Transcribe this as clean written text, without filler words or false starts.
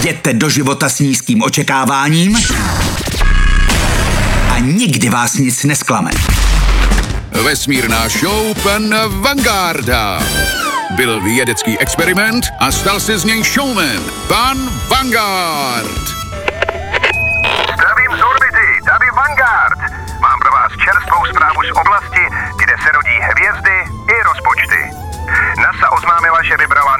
Jděte do života s nízkým očekáváním a nikdy vás nic nesklame. Vesmírná show pana Vangarda. Byl vědecký experiment a stal se z něj showman. Pan Vanguard. Zdravím z orbity, tady Vanguard. Mám pro vás čerstvou zprávu z oblasti, kde se rodí hvězdy i rozpočty. NASA oznámila, že vybrala